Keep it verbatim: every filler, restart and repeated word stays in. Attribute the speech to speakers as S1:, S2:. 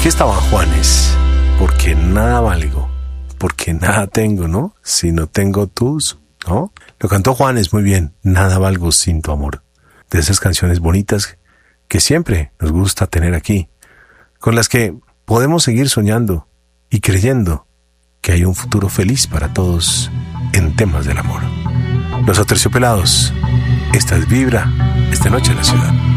S1: Aquí estaba Juanes, porque nada valgo, porque nada tengo, ¿no? Si no tengo tus, ¿no? Lo cantó Juanes muy bien, nada valgo sin tu amor. De esas canciones bonitas que siempre nos gusta tener aquí, con las que podemos seguir soñando y creyendo que hay un futuro feliz para todos en temas del amor. Los Aterciopelados, esta es Vibra, esta noche en la ciudad.